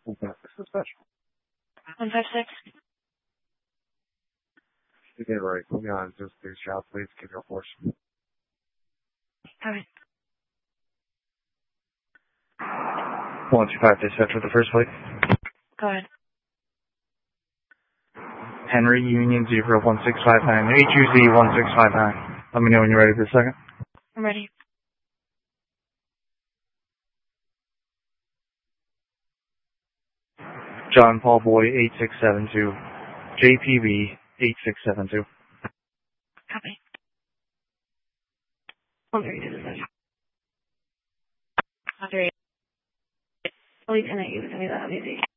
Okay. This is special. 156. You get it right. Put me on just these shots, please. Give your force. Copy. 125 dispatch with the first flight. Go ahead. Henry Union 01659. HUZ 1659. Let me know when you're ready for a second. I'm ready. John Paul Boy 8672. JPB 8672. Copy. 132 dispatch. 138. Lieutenant, you send me that, obviously.